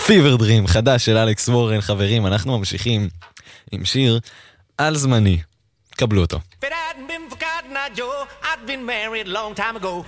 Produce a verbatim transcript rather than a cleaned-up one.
פיבר דרים, חדש של אלכס וורן. חברים, אנחנו ממשיכים עם שיר על זמני. קבלו אותו. If it hadn't been for Cotton Eye Joe, I'd been married a long time ago.